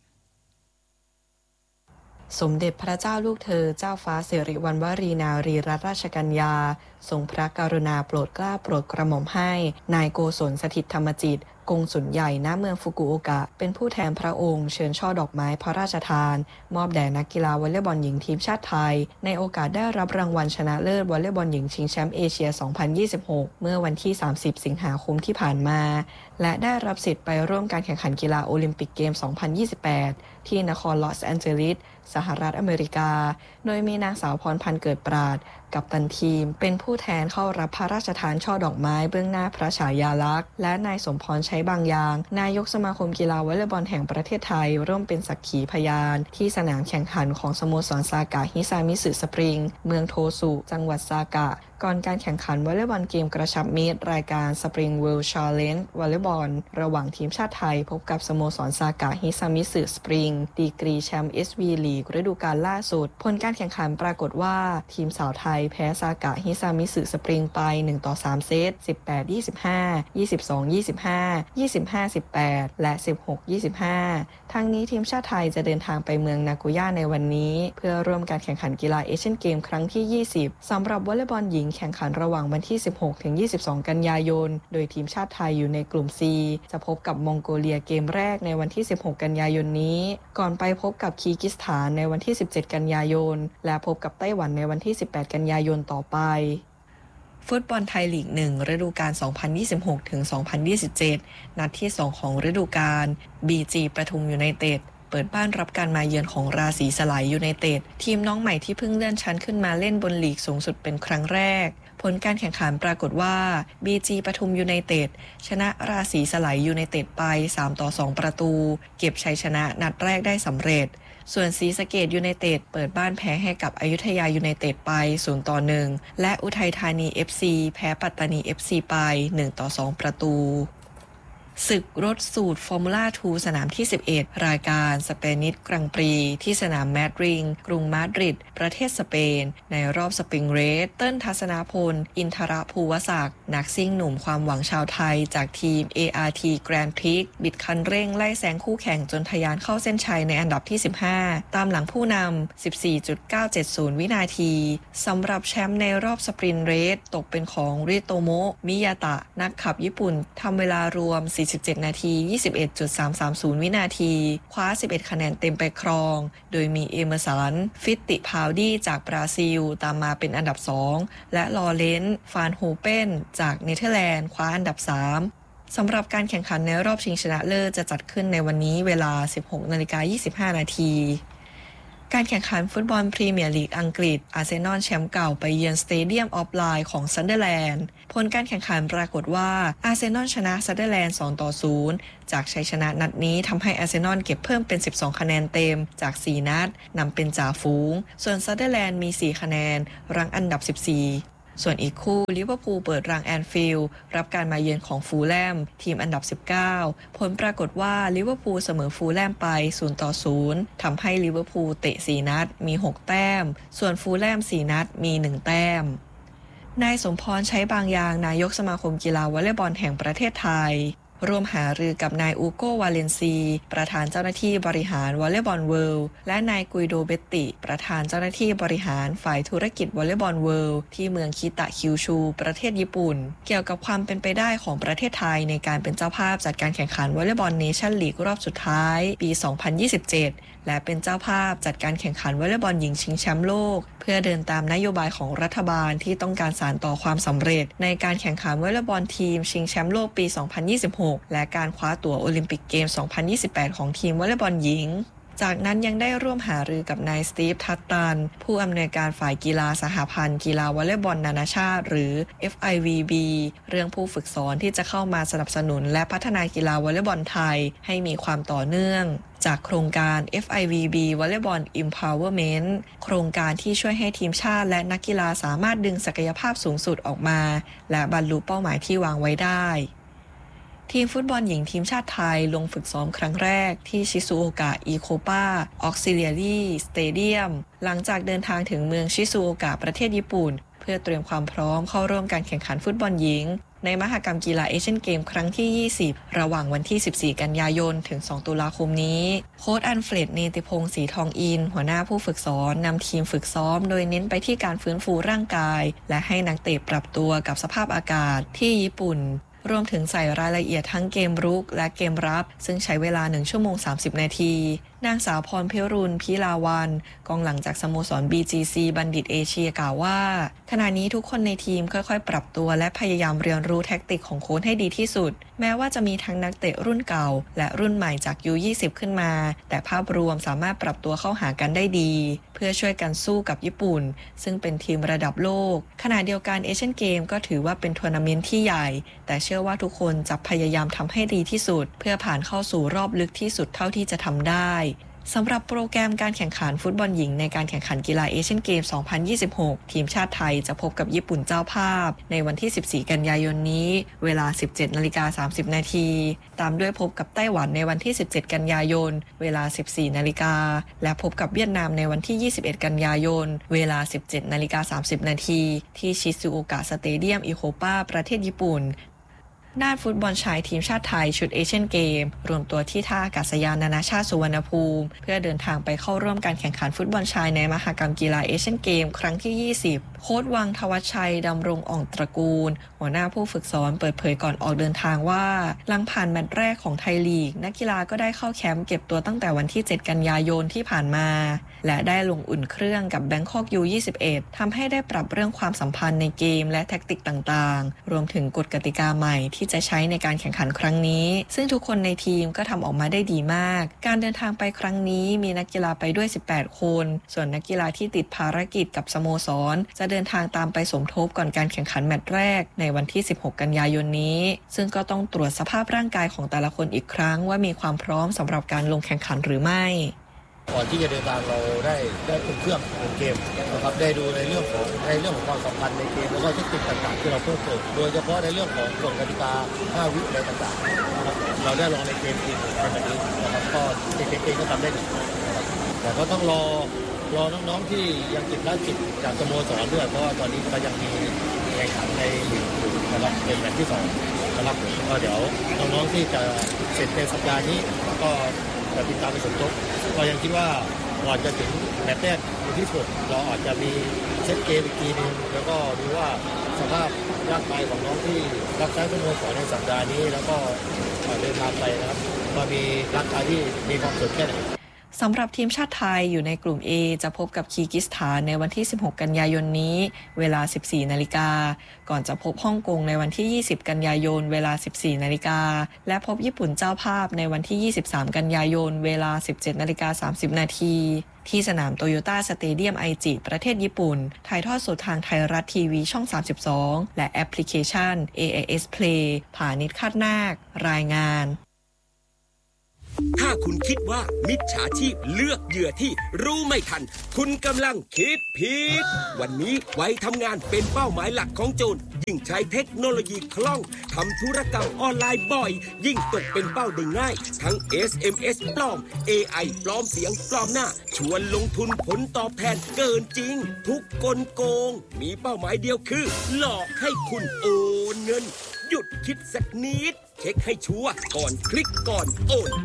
สมเด็จพระเจ้าลูกเธอเจ้าฟ้าสิริวัณวรีนารีรัตนราชกัญญาทรงพระกรุณาโปรดเกล้าโปรดกระหม่อมให้นายโกศลสถิตธรรมจิตกงสุลใหญ่ณเมืองฟุกุโอกะเป็นผู้แทนพระองค์เชิญช่อดอกไม้พระราชทานมอบแด่นักกีฬาวอลเลย์บอลหญิงทีมชาติไทยในโอกาสได้รับรางวัลชนะเลิศวอลเลย์บอลหญิงชิงแชมป์เอเชีย สองพันยี่สิบหก เมื่อวันที่ สามสิบ สิงหาคมที่ผ่านมาและได้รับสิทธิ์ไปร่วมการแข่งขันกีฬาโอลิมปิกเกม สองพันยี่สิบแปด ที่นครลอสแอนเจลิสสหรัฐอเมริกาโดยมีนางสาวพรพันธ์เกิดปราดกัปตันทีมเป็นผู้แทนเข้ารับพระราชทานช่อดอกไม้เบื้องหน้าพระฉายาลักษณ์และนายสมพรใช้บางอย่างนายกสมาคมกีฬาวอลเลย์บอลแห่งประเทศไทยร่วมเป็นสักขีพยานที่สนามแข่งขันของสโมสรซากะฮิซามิสึสปริงเมืองโทสุจังหวัดซากะก่อนการแข่งขันวอลเลย์บอลเกมกระชับมิตรรายการ Spring World Challenge วอลเลย์บอลระหว่างทีมชาติไทยพบกับสโมสรซากะฮิซามิสึสปริงดีกรีแชมป์ เอส วี ลีกฤดูกาลล่าสุดผลการแข่งขันปรากฏว่าทีมสาวไทยแพ้ซากะฮิซามิสึสปริงไปหนึ่งต่อสามเซต สิบแปด ยี่สิบห้า ยี่สิบสอง ยี่สิบห้า ยี่สิบห้า สิบแปด และ สิบหก ยี่สิบห้า ทั้งนี้ทีมชาติไทยจะเดินทางไปเมืองนาโกย่าในวันนี้เพื่อร่วมการแข่งขันกีฬาเอเชียนเกมครั้งที่ยี่สิบสำหรับวอลเลย์บอลหญิงงแข่งขันระหว่างวันที่ สิบหกถึงยี่สิบสอง กันยายนโดยทีมชาติไทยอยู่ในกลุ่ม C จะพบกับมองโกเลียเกมแรกในวันที่ สิบหก กันยายนนี้ก่อนไปพบกับคีร์กิสถานในวันที่ สิบเจ็ด กันยายนและพบกับไต้หวันในวันที่ สิบแปด กันยายนต่อไปฟุตบอลไทยลีกหนึ่งฤดูกาล สองพันยี่สิบหกถึงสองพันยี่สิบเจ็ด นัดที่สองของฤดูกาล บี จี ปทุมยูไนเต็ดเปิดบ้านรับการมาเยือนของราศีสลายยูไนเต็ดทีมน้องใหม่ที่เพิ่งเลื่อนชั้นขึ้นมาเล่นบนลีกสูงสุดเป็นครั้งแรกผลการแข่งขันปรากฏว่า บี จี ปทุมยูไนเต็ดชนะราศีสลายยูไนเต็ดไปสามต่อสองประตูเก็บชัยชนะนัดแรกได้สำเร็จส่วนศรีสะเกษยูไนเต็ดเปิดบ้านแพ้ให้กับอยุธยายูไนเต็ดไปศูนย์ต่อหนึ่งและอุทัยธานี เอฟ ซี แพ้ปัตตานี เอฟ ซี ไปหนึ่งต่อสองประตูศึกรถสูตรฟอร์มูล่าทูสนามที่สิบเอ็ดรายการสเปนิชกรังปรีที่สนามแมดริงกรุงมาดริดประเทศสเปนในรอบสปริงเรสเติ้ลทัศนาพลอินทรภูวศักดิ์นักซิ่งหนุ่มความหวังชาวไทยจากทีม เอ อาร์ ที Grand Prix บิดคันเร่งไล่แซงคู่แข่งจนทะยานเข้าเส้นชัยในอันดับที่สิบห้าตามหลังผู้นำ สิบสี่จุดเก้าเจ็ดศูนย์ วินาทีสำหรับแชมป์ในรอบสปรินต์เรสตกเป็นของริโตโมะมิยาตะนักขับญี่ปุ่นทำเวลารวมสี่สิบเจ็ดนาที ยี่สิบเอ็ดจุดสามสามศูนย์ วินาทีคว้าสิบเอ็ดคะแนนเต็มไปครองโดยมีเอเมอร์สันฟิตติพาวดี้จากบราซิลตามมาเป็นอันดับสองและลอเรนซ์ฟานโฮเปนจากเนเธอร์แลนด์คว้าอันดับสามสำหรับการแข่งขันในรอบชิงชนะเลิศจะจัดขึ้นในวันนี้เวลา สิบหกนาฬิกายี่สิบห้านาทีการแข่งขันฟุตบอลพรีเมียร์ลีกอังกฤษอาร์เซนอลแชมป์เก่าไปเยือนสเตเดียมออฟไลน์ของซันเดอร์แลนด์ผลการแข่งขันปรากฏว่าอาร์เซนอลชนะซันเดอร์แลนด์สองต่อศูนย์จากชัยชนะนัดนี้ทำให้อาร์เซนอลเก็บเพิ่มเป็นสิบสองคะแนนเต็มจากสี่นัดนำเป็นจ่าฝูงส่วนซันเดอร์แลนด์มีสี่คะแนนรั้งอันดับสิบสี่ส่วนอีกคู่ลิเวอร์พูลเปิดรังแอนฟิลด์รับการมาเยือนของฟูลแลมทีมอันดับสิบเก้าผลปรากฏว่าลิเวอร์พูลเสมอฟูลแลมไปศูนย์ต่อศูนย์ทำให้ลิเวอร์พูลเตะสี่นัดมีหกแต้มส่วนฟูลแลมสี่นัดมีหนึ่งแต้มนายสมพรใช้บางอย่างนายกสมาคมกีฬาวอลเลย์บอลแห่งประเทศไทยร่วมหารือกับนายอูโกวาเลนซีประธานเจ้าหน้าที่บริหารวอลเลย์บอลเวิลด์และนายกุยโดเบตติประธานเจ้าหน้าที่บริหารฝ่ายธุรกิจวอลเลย์บอลเวิลด์ที่เมืองคิตะคิวชูประเทศญี่ปุ่นเกี่ยวกับความเป็นไปได้ของประเทศไทยในการเป็นเจ้าภาพจัดการแข่งขันวอลเลย์บอลเนชั่นลีกรอบสุดท้ายปีสองพันยี่สิบเจ็ดและเป็นเจ้าภาพจัดการแข่งขันวอลเลย์บอลหญิงชิงแชมป์โลกเพื่อเดินตามนโยบายของรัฐบาลที่ต้องการสานต่อความสำเร็จในการแข่งขันวอลเลย์บอลทีมชิงแชมป์โลกปีสองพันยี่สิบหกและการคว้าตั๋วโอลิมปิกเกมสองพันยี่สิบแปดของทีมวอลเลย์บอลหญิงจากนั้นยังได้ร่วมหารือกับนายสตีฟทัตตันผู้อำนวยการฝ่ายกีฬาสหพันธ์กีฬาวอลเลย์บอลนานาชาติหรือ เอฟ ไอ วี บี เรื่องผู้ฝึกสอนที่จะเข้ามาสนับสนุนและพัฒนากีฬาวอลเลย์บอลไทยให้มีความต่อเนื่องจากโครงการ เอฟ ไอ วี บี Volleyball Empowerment โครงการที่ช่วยให้ทีมชาติและนักกีฬาสามารถดึงศักยภาพสูงสุดออกมาและบรรลุเป้าหมายที่วางไว้ได้ทีมฟุตบอลหญิงทีมชาติไทยลงฝึกซ้อมครั้งแรกที่ชิซูโอกะอีโคปาออกซิเลียรีสเตเดียมหลังจากเดินทางถึงเมืองชิซูโอกะประเทศญี่ปุ่นเพื่อเตรียมความพร้อมเข้าร่วมการแข่งขันฟุตบอลหญิงในมหกรรมกีฬาเอเชียนเกมครั้งที่ยี่สิบระหว่างวันที่สิบสี่กันยายนถึงสองตุลาคมนี้โค้ชอันเฟรดเนติพงศ์ศรีทองอินหัวหน้าผู้ฝึกสอนนำทีมฝึกซ้อมโดยเน้นไปที่การฟื้นฟูร่างกายและให้นักเตะปรับตัวกับสภาพอากาศที่ญี่ปุ่นรวมถึงใส่รายละเอียดทั้งเกมรุกและเกมรับซึ่งใช้เวลาหนึ่งชั่วโมงสามสิบนาทีนางสาวพรพิรุณพิลาวันกองหลังจากสโมสร บี จี ซี บัณฑิตเอเชียกล่าวว่าขณะนี้ทุกคนในทีมค่อยๆปรับตัวและพยายามเรียนรู้แทคติกของโค้ชให้ดีที่สุดแม้ว่าจะมีทั้งนักเตะรุ่นเก่าและรุ่นใหม่จาก ยู ยี่สิบ ขึ้นมาแต่ภาพรวมสามารถปรับตัวเข้าหากันได้ดีเพื่อช่วยกันสู้กับญี่ปุ่นซึ่งเป็นทีมระดับโลกขณะเดียวกันเอเชียนเกมก็ถือว่าเป็นทัวร์นาเมนต์ที่ใหญ่แต่เชื่อว่าทุกคนจะพยายามทำให้ดีที่สุดเพื่อผ่านเข้าสู่รอบลึกที่สุดเท่าที่จะทำได้สำหรับโปรแกรมการแข่งขันฟุตบอลหญิงในการแข่งขันกีฬาเอเชียนเกม สองพันยี่สิบหก ทีมชาติไทยจะพบกับญี่ปุ่นเจ้าภาพในวันที่สิบสี่กันยายนนี้เวลา สิบเจ็ดนาฬิกาสามสิบนาทีตามด้วยพบกับไต้หวันในวันที่สิบเจ็ดกันยายนเวลา สิบสี่นาฬิกาและพบกับเวียดนามในวันที่ยี่สิบเอ็ดกันยายนเวลา สิบเจ็ดนาฬิกาสามสิบนาทีที่ชิซูโอกะสเตเดียมอิโคปาประเทศญี่ปุ่นด้านฟุตบอลชายทีมชาติไทยชุดเอเชียนเกมรวมตัวที่ท่าอากาศยานนานาชาติสุวรรณภูมิเพื่อเดินทางไปเข้าร่วมการแข่งขันฟุตบอลชายในมหกรรมกีฬาเอเชียนเกมครั้งที่ยี่สิบโโค้ชวังทวัชชัยดำรงอ่องตระกูลหัวหน้าผู้ฝึกสอนเปิดเผยก่อนออกเดินทางว่าหลังผ่านแมตช์แรกของไทยลีกนักกีฬาก็ได้เข้าแคมป์เก็บตัวตั้งแต่วันที่เจ็ดกันยายนที่ผ่านมาและได้ลงอุ่นเครื่องกับ Bangkok ยู ยี่สิบเอ็ด ทำให้ได้ปรับเรื่องความสัมพันธ์ในเกมและแทคติกต่างๆรวมถึงกฎกติกาใหม่ที่จะใช้ในการแข่งขันครั้งนี้ซึ่งทุกคนในทีมก็ทำออกมาได้ดีมากการเดินทางไปครั้งนี้มีนักกีฬาไปด้วยสิบแปดคนส่วนนักกีฬาที่ติดภารกิจกับสโมสรจะเดินทางตามไปสมทบก่อนการแข่งขันแมตช์แรกในวันที่สิบหกกันยายนนี้ซึ่งก็ต้องตรวจสภาพร่างกายของแต่ละคนอีกครั้งว่ามีความพร้อมสำหรับการลงแข่งขันหรือไม่
ก่อนที่จะเดินทางเราได้ได้อุ่นเครื่องอุ่นเกมนะครับได้ดูในเรื่องของในเรื่องของความสัมพันธ์ในเกมแล้วก็เทคนิคต่างๆที่เราเพิ่มเติมโดยเฉพาะในเรื่องของกฎกติกาห้าวิอะไรต่างๆนะครับเราได้ลองในเกมทีมในแบบนี้นะครับก็เด็กๆเองก็ทำได้ดีนะครับแต่ก็ต้องรอรอน้องๆที่ยังติดภารกิจจากสโมสรด้วยเพราะว่าตอนนี้ก็ยังมีแข่งขันในลีกอยู่นะครับเป็นแมตช์ที่สองนะครับก็เดี๋ยวน้องๆที่จะเสร็จในสัปดาห์นี้ก็จะติดตามไปสมทบก็ยังคิดว่าก่อนจะถึงแมตช์แรกวันที่หกเราอาจจะมีเซตเกมอีกทีนึงแล้วก็ดูว่าสภาพร่างกายของน้องที่รับใช้สโมสรในสัปดาห์นี้แล้วก็เดินทางไปนะครับว่ามีร่างกายที่มีความสดแค่ไหน
สำหรับทีมชาติไทยอยู่ในกลุ่ม A จะพบกับคีร์กิสถานในวันที่สิบหกกันยายนนี้เวลา สิบสี่นาฬิกาก่อนจะพบฮ่องกงในวันที่ยี่สิบกันยายนเวลา สิบสี่นาฬิกาและพบญี่ปุ่นเจ้าภาพในวันที่ยี่สิบสามกันยายนเวลา สิบเจ็ดนาฬิกาสามสิบนาทีที่สนามโตโยต้าสเตเดียมไอจิประเทศญี่ปุ่นถ่ายทอดสดทางไทยรัฐทีวีช่องสามสิบสองและแอปพลิเคชัน เอ ไอ เอส Play ผานิช คาดนาครายงาน
ถ้าคุณคิดว่ามิจฉาชีพเลือกเหยื่อที่รู้ไม่ทันคุณกำลังคิดผิดวันนี้ไว้ทำงานเป็นเป้าหมายหลักของโจรยิ่งใช้เทคโนโลยีคล่องทำธุรกรรมออนไลน์บ่อยยิ่งตกเป็นเป้าได้ง่ายทั้ง เอส เอ็ม เอส ปลอม เอ ไอ ปลอมเสียงปลอมหน้าชวนลงทุนผลตอบแทนเกินจริงทุกกลโกงมีเป้าหมายเดียวคือหลอกให้คุณโอนเงินหยุดคิดสักนิดเช็คให้ชัวร์ก่อนคลิกก่อนโอน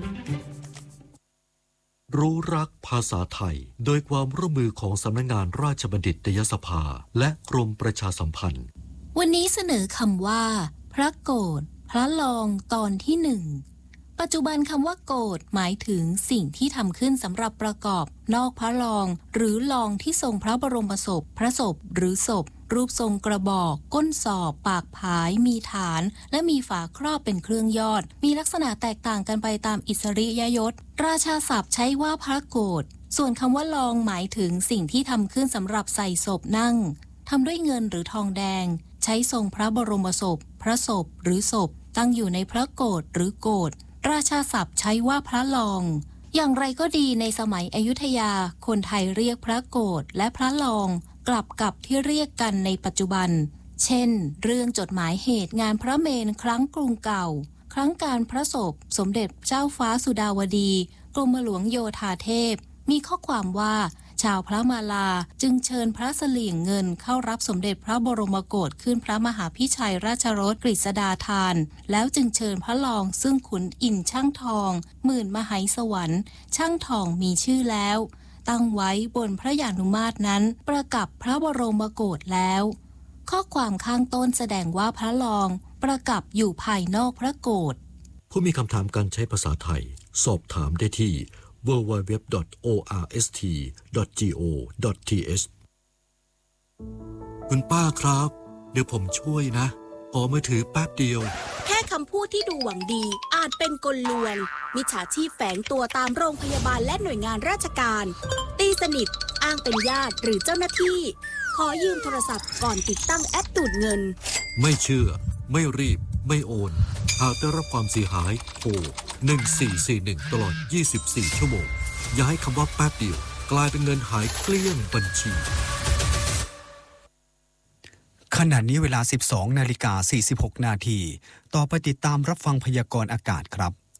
รู้รักภาษาไทยโดยความร่วมมือของสำนักงานราชบัณฑิตยสภาและกรมประชาสัมพันธ์
วันนี้เสนอคำว่าพระโกฏพระลองตอนที่หนึ่งปัจจุบันคำว่าโกฏหมายถึงสิ่งที่ทำขึ้นสำหรับประกอบนอกพระลองหรือลองที่ทรงพระบรมศพพระศพหรือศพรูปทรงกระบอกก้นสอบปากผายมีฐานและมีฝาครอบเป็นเครื่องยอดมีลักษณะแตกต่างกันไปตามอิสริยยศราชาศัพท์ใช้ว่าพระโกฏส่วนคำว่าลองหมายถึงสิ่งที่ทำขึ้นสำหรับใส่ศพนั่งทำด้วยเงินหรือทองแดงใช้ทรงพระบรมศพพระศพหรือศพตั้งอยู่ในพระโกฏหรือโกฏราชาศัพท์ใช้ว่าพระลองอย่างไรก็ดีในสมัยอยุธยาคนไทยเรียกพระโกฏและพระลองกลับกับที่เรียกกันในปัจจุบันเช่นเรื่องจดหมายเหตุงานพระเมรุครั้งกรุงเก่าครั้งการพระศพสมเด็จเจ้าฟ้าสุดาวดีกรมหลวงโยธาเทพมีข้อความว่าชาวพระมาลาจึงเชิญพระเสลี่ยงเงินเข้ารับสมเด็จพระบรมโกศขึ้นพระมหาพิชัยราชรสกฤษฎาธานแล้วจึงเชิญพระลองซึ่งขุนอินทร์ช่างทองหมื่นมหาสวรรค์ช่างทองมีชื่อแล้วตั้งไว้บนพระยานุมาตรนั้นประกับพระบรมโกศแล้วข้อความข้างต้นแสดงว่าพระลองประกับอยู่ภายนอกพระโกศ
ผู้มีคำถามการใช้ภาษาไทยสอบถามได้ที่ ดับเบิลยู ดับเบิลยู ดับเบิลยู ดอท โอ อาร์ เอส ที ดอท จี โอ ดอท ที เอช คุณป้าครับเดี๋ยวผมช่วยนะขอมือถือแป๊บเดียว
แค่คำพูดที่ดูหวังดีอาจเป็นกลลวงมิจฉาชีพแฝงตัวตามโรงพยาบาลและหน่วยงานราชการตีสนิทอ้างเป็นญาติหรือเจ้าหน้าที่ขอยืมโทรศัพท์ก่อนติดตั้งแอปดูดเงิน
ไม่เชื่อไม่รีบไม่โอนหากได้รับความเสียหายโทรหนึ่งสี่สี่หนึ่งตลอดยี่สิบสี่ชั่วโมงอย่าให้คำว่าแป๊บเดียวกลายเป็นเงินหายเกลี้ยงบัญชี
ขณะนี้เวลา สิบสองนาฬิกาสี่สิบหกนาทีต่อไปติดตามรับฟังพยากรณ์อากาศครับ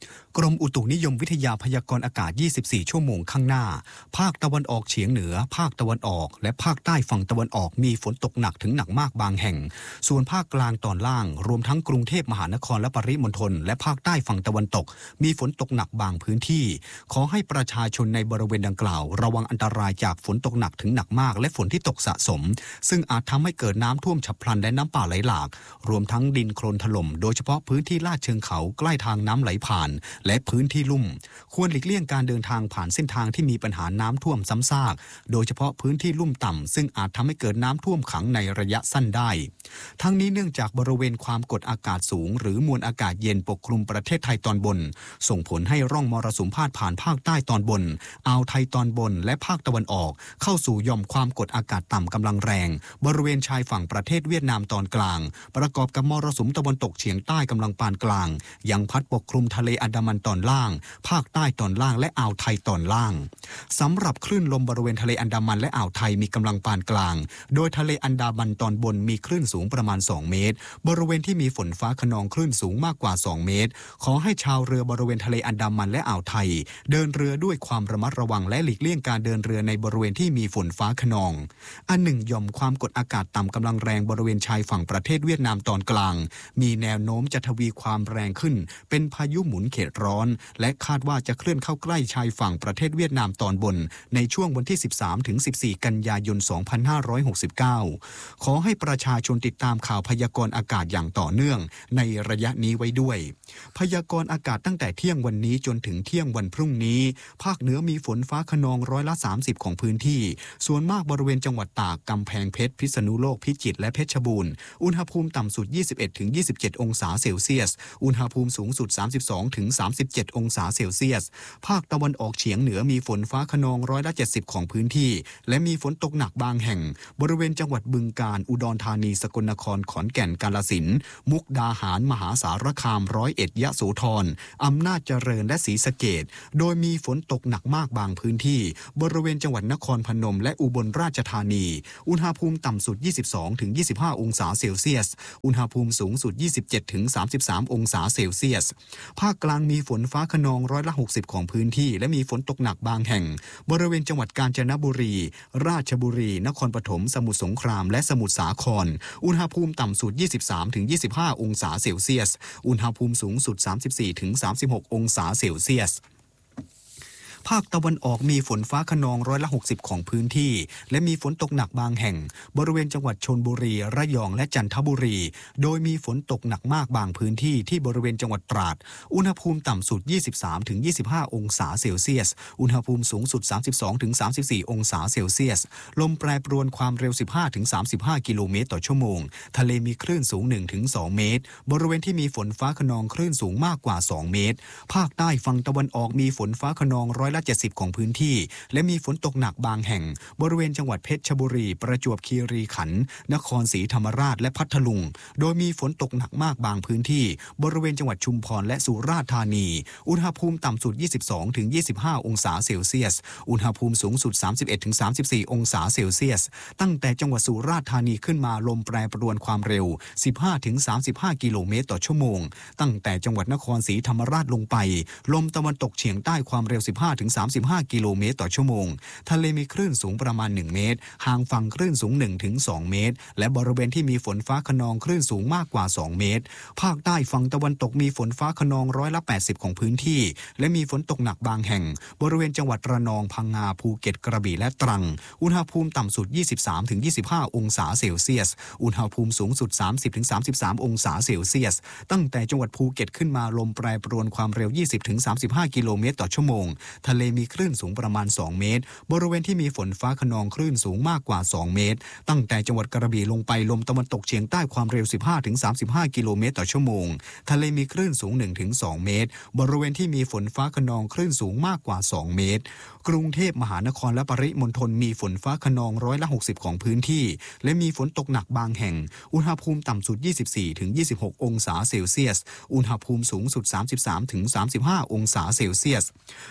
กรมอุตุนิยมวิทยาพยากรณ์อากาศยี่สิบสี่ชั่วโมงข้างหน้าภาคตะวันออกเฉียงเหนือภาคตะวันออกและภาคใต้ฝั่งตะวันออกมีฝนตกหนักถึงหนักมากบางแห่งส่วนภาคกลางตอนล่างรวมทั้งกรุงเทพมหานครและปริมณฑลและภาคใต้ฝั่งตะวันตกมีฝนตกหนักบางพื้นที่ขอให้ประชาชนในบริเวณดังกล่าวระวังอันตรายจากฝนตกหนักถึงหนักมากและฝนที่ตกสะสมซึ่งอาจทำให้เกิดน้ำท่วมฉับพลันและน้ำป่าไหลหลากรวมทั้งดินโคลนถล่มโดยเฉพาะพื้นที่ลาดเชิงเขาใกล้ทางน้ำไหลผ่านและพื้นที่ลุ่มควรหลีกเลี่ยงการเดินทางผ่านเส้นทางที่มีปัญหาน้ำท่วมซ้ำซากโดยเฉพาะพื้นที่ลุ่มต่ำซึ่งอาจทำให้เกิดน้ำท่วมขังในระยะสั้นได้ทั้งนี้เนื่องจากบริเวณความกดอากาศสูงหรือมวลอากาศเย็นปกคลุมประเทศไทยตอนบนส่งผลให้ร่องมรสุมพาดผ่านภาคใต้ตอนบนอ่าวไทยตอนบนและภาคตะวันออกเข้าสู่หย่อมความกดอากาศต่ำกำลังแรงบริเวณชายฝั่งประเทศเวียดนามตอนกลางประกอบกับมรสุมตะวันตกเฉียงใต้กำลังปานกลางยังพัดปกคลุมทะเลอันดามันตอนล่างภาคใต้ตอนล่างและอ่าวไทยตอนล่างสำหรับคลื่นลมบริเวณทะเลอันดามันและอ่าวไทยมีกำลังปานกลางโดยทะเลอันดามันตอนบนมีคลื่นสูงประมาณสองเมตรบริเวณที่มีฝนฟ้าคะนองคลื่นสูงมากกว่าสองเมตรขอให้ชาวเรือบริเวณทะเลอันดามันและอ่าวไทยเดินเรือด้วยความระมัดระวังและหลีกเลี่ยงการเดินเรือในบริเวณที่มีฝนฟ้าคะนองอันหนึ่งหย่อมความกดอากาศต่ำกำลังแรงบริเวณชายฝั่งประเทศเวียดนามตอนกลางมีแนวโน้มจะทวีความแรงขึ้นเป็นพายุหมุนเขตร้อนและคาดว่าจะเคลื่อนเข้าใกล้ชายฝั่งประเทศเวียดนามตอนบนในช่วงวันที่ สิบสามถึงสิบสี่ กันยายน สองพันห้าร้อยหกสิบเก้า ขอให้ประชาชนติดตามข่าวพยากรณ์อากาศอย่างต่อเนื่องในระยะนี้ไว้ด้วยพยากรณ์อากาศตั้งแต่เที่ยงวันนี้จนถึงเที่ยงวันพรุ่งนี้ภาคเหนือมีฝนฟ้าคะนองร้อยละสามสิบของพื้นที่ส่วนมากบริเวณจังหวัดตากกำแพงเพชรพิษณุโลกพิจิตรและเพชรบูรณ์อุณหภูมิต่ำสุด ยี่สิบเอ็ดถึงยี่สิบเจ็ด องศาเซลเซียสอุณหภูมิสูงสุด สามสิบสองถึงสามสิบเจ็ด องศาเซลเซียสภาคตะวันออกเฉียงเหนือมีฝนฟ้าคะนองร้อยละเจ็ดสิบของพื้นที่และมีฝนตกหนักบางแห่งบริเวณจังหวัดบึงกาฬอุดรธานีสกลนครขอนแก่นกาฬสินธุ์มุกดาหารมหาสารคามร้อยเอ็ดยะโสธรอำนาจเจริญและศรีสะเกษโดยมีฝนตกหนักมากบางพื้นที่บริเวณจังหวัดนครพนมและอุบลราชธานีอุณหภูมิต่ำสุด ยี่สิบสองถึงยี่สิบห้า องศาเซลเซียสอุณหภูมิสูงสุด ยี่สิบเจ็ดถึงสามสิบสาม องศาเซลเซียสภาคกลางมีฝนฟ้าคะนองร้อยละหกสิบของพื้นที่และมีฝนตกหนักบางแห่งบริเวณจังหวัดกาญจนบุรีราชบุรีนครปฐมสมุทรสงครามและสมุทรสาครอุณหภูมิต่ำสุด ยี่สิบสามถึงยี่สิบห้า องศาเซลเซียสอุณหภูมิสูงสุด สามสิบสี่ถึงสามสิบหก องศาเซลเซียสภาคตะวันออกมีฝนฟ้าคะนองร้อยละหกสิบของพื้นที่และมีฝนตกหนักบางแห่งบริเวณจังหวัดชลบุรีระยองและจันทบุรีโดยมีฝนตกหนักมากบางพื้นที่ที่บริเวณจังหวัดตราดอุณหภูมิต่ำสุด ยี่สิบสามถึงยี่สิบห้า องศาเซลเซียสอุณหภูมิสูงสุด สามสิบสองถึงสามสิบสี่ องศาเซลเซียสลมแปรปรวนความเร็ว สิบห้าถึงสามสิบห้า กิโลเมตรต่อชั่วโมงทะเลมีคลื่นสูง หนึ่งถึงสอง เมตรบริเวณที่มีฝนฟ้าคะนองคลื่นสูงมากกว่าสองเมตรภาคใต้ฝั่งตะวันออกมีฝนฟ้าคะนองร้อยละเจ็ดสิบของพื้นที่และมีฝนตกหนักบางแห่งบริเวณจังหวัดเพชรบุรีประจวบคีรีขันธ์นครศรีธรรมราชและพัทลุงโดยมีฝนตกหนักมากบางพื้นที่บริเวณจังหวัดชุมพรและสุราษฎร์ธานีอุณหภูมิต่ำสุด ยี่สิบสองถึงยี่สิบห้า องศาเซลเซียสอุณหภูมิสูงสุด สามสิบเอ็ดถึงสามสิบสี่ องศาเซลเซียสตั้งแต่จังหวัดสุราษฎร์ธานีขึ้นมาลมแปรปรวนความเร็ว สิบห้าถึงสามสิบห้า กิโลเมตรต่อชั่วโมงตั้งแต่จังหวัดนครศรีธรรมราชลงไปลมตะวันตกเฉียงใต้ความเร็ว สิบห้าถึงสามสิบห้า กิโลเมตรต่อชั่วโมงทะเลมีคลื่นสูงประมาณหนึ่งเมตรห่างฝั่งคลื่นสูง หนึ่งถึงสอง เมตรและบริเวณที่มีฝนฟ้าคะนองคลื่นสูงมากกว่าสองเมตรภาคใต้ฝั่งตะวันตกมีฝนฟ้าคะนองร้อยละแปดสิบของพื้นที่และมีฝนตกหนักบางแห่งบริเวณจังหวัดระนองพังงาภูเก็ตกระบี่และตรังอุณหภูมิต่ำสุด ยี่สิบสามถึงยี่สิบห้า องศาเซลเซียสอุณหภูมิสูงสุด สามสิบถึงสามสิบสาม องศาเซลเซียสตั้งแต่จังหวัดภูเก็ตขึ้นมาลมแปรปรวนความเร็ว ยี่สิบถึงสามสิบห้า กิโลเมตรต่อชั่วโมงทะเลมีคลื่นสูงประมาณสองเมตรบริเวณที่มีฝนฟ้าคะนองคลื่นสูงมากกว่าสองเมตรตั้งแต่จังหวัดกระบี่ลงไปลมตะวันตกเฉียงใต้ความเร็ว สิบห้าถึงสามสิบห้า กิโลเมตรต่อชั่วโมงทะเลมีคลื่นสูง หนึ่งถึงสอง เมตรบริเวณที่มีฝนฟ้าคะนองคลื่นสูงมากกว่าสองเมตรกรุงเทพมหานครและปริมณฑลมีฝนฟ้าคะนองร้อยละหกสิบของพื้นที่และมีฝนตกหนักบางแห่งอุณหภูมิต่ำสุด ยี่สิบสี่ถึงยี่สิบหก องศาเซลเซียสอุณหภูมิสูงสุด สามสิบสามถึงสามสิบห้า องศาเซลเซียสสภาว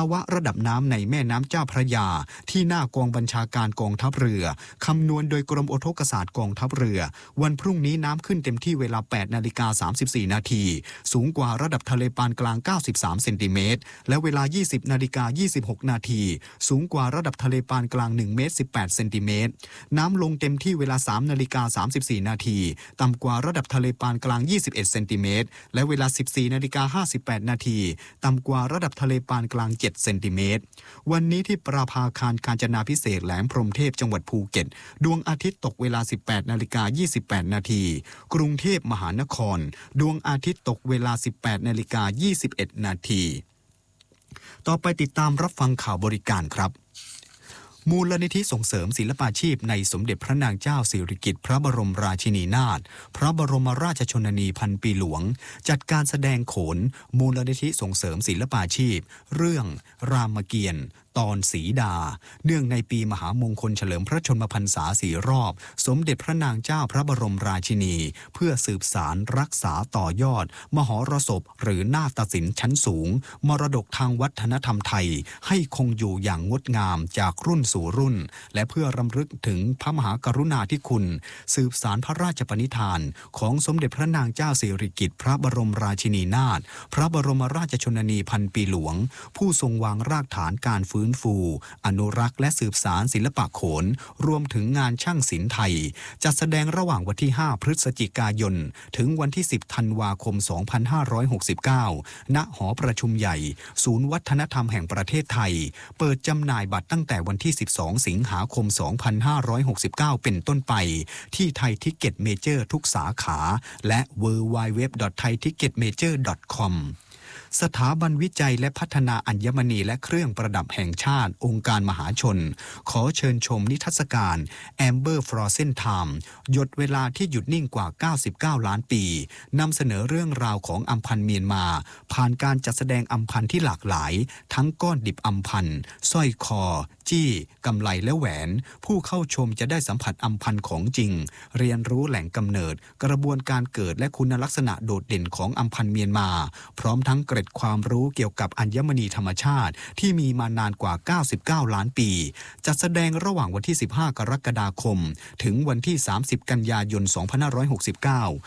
าวะระดับน้ำในแม่น้ำเจ้าพระยาที่หน้ากองบัญชาการกองทัพเรือคำนวณโดยกรมอุทกศาสตร์กองทัพเรือวันพรุ่งนี้น้ำขึ้นเต็มที่เวลา แปดนาฬิกาสามสิบสี่นาทีสูงกว่าระดับทะเลปานกลางเก้าสิบสามเซนติเมตรและเวลา ยี่สิบนาฬิกายี่สิบหกนาทีสูงกว่าระดับทะเลปานกลางหนึ่งเมตรสิบแปดเซนติเมตรน้ำลงเต็มที่เวลา สามนาฬิกาสามสิบสี่นาทีต่ำกว่าระดับทะเลปานกลางยี่สิบเอ็ดเซนติเมตรและเวลา สิบสี่นาฬิกาห้าสิบแปดนาทีต่ำกว่าระดับทะเลปานกลางเจ็ดเซนติเมตรวันนี้ที่ปราภาคารกาญจนาภิเษกแหลมพรหมเทพจังหวัดภูเก็ตดวงอาทิตย์ตกเวลา สิบแปดนาฬิกายี่สิบแปดนาทีกรุงเทพมหานครดวงอาทิตย์ตกเวลา สิบแปดนาฬิกายี่สิบเอ็ดนาทีต่อไปติดตามรับฟังข่าวบริการครับมูลนิธิส่งเสริมศิลปาชีพในสมเด็จพระนางเจ้าสิริกิติ์พระบรมราชินีนาถพระบรมราชชนนีพันปีหลวงจัดการแสดงโขนมูลนิธิส่งเสริมศิลปาชีพเรื่องรามเกียรติ์ตอนสีดาเนื่องในปีมหามงคลเฉลิมพระชนมพรรษาสี่รอบสมเด็จพระนางเจ้าพระบรมราชินีเพื่อสืบสารรักษาต่อยอดมหรสพหรือนาฏศิลป์ชั้นสูงมรดกทางวัฒนธรรมไทยให้คงอยู่อย่างงดงามจากรุ่นสู่รุ่นและเพื่อรำลึกถึงพระมหากรุณาธิคุณสืบสารพระราชปณิธานของสมเด็จพระนางเจ้าสิริกิติ์พระบรมราชินีนาถพระบรมราชชนนีพันปีหลวงผู้ทรงวางรากฐานการฟื้นฟูอนุรักษ์และสืบสารศิลปะโขนรวมถึงงานช่างศิลป์ไทยจัดแสดงระหว่างวันที่ห้าพฤศจิกายนถึงวันที่สิบธันวาคมสองพันห้าร้อยหกสิบเก้าณหอประชุมใหญ่ศูนย์วัฒนธรรมแห่งประเทศไทยเปิดจำหน่ายบัตรตั้งแต่วันที่สิบสองสิงหาคมสองพันห้าร้อยหกสิบเก้าเป็นต้นไปที่ไทยทิกเก็ตเมเจอร์ทุกสาขาและ ดับเบิลยู ดับเบิลยู ดับเบิลยู ดอท ไทย ทิกเก็ต เมเจอร์ ดอท คอมสถาบันวิจัยและพัฒนาอัญมณีและเครื่องประดับแห่งชาติองค์การมหาชนขอเชิญชมนิทรรศการ Amber Frozen Time หยดเวลาที่หยุดนิ่งกว่าเก้าสิบเก้าล้านปีนำเสนอเรื่องราวของอัมพันธ์เมียนมาผ่านการจัดแสดงอัมพันธ์ที่หลากหลายทั้งก้อนดิบอัมพันธ์สร้อยคอจี้กำไลและแหวนผู้เข้าชมจะได้สัมผัสอัมพันธ์ของจริงเรียนรู้แหล่งกำเนิดกระบวนการเกิดและคุณลักษณะโดดเด่นของอัมพันธ์เมียนมาพร้อมทั้งเกร็ดความรู้เกี่ยวกับอัญมณีธรรมชาติที่มีมานานกว่าเก้าสิบเก้าล้านปีจัดแสดงระหว่างวันที่สิบห้ากรกฎาคมถึงวันที่สามสิบกันยายนสองพันห้าร้อยหกสิบเก้า